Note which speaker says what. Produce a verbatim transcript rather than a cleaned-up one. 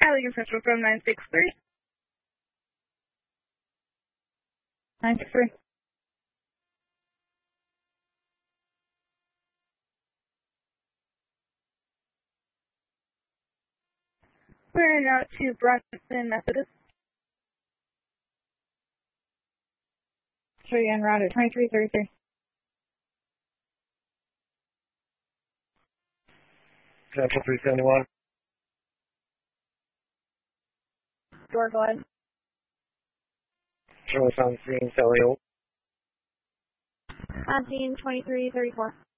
Speaker 1: Allegan Central from nine six three. nine six three. We're now to Brockton Methodist. Show you en route at twenty-three thirty-three.
Speaker 2: Central three seventy-one.
Speaker 1: Door glide.
Speaker 2: Show us on scene, Sally Oak.
Speaker 1: On scene twenty-three thirty-four.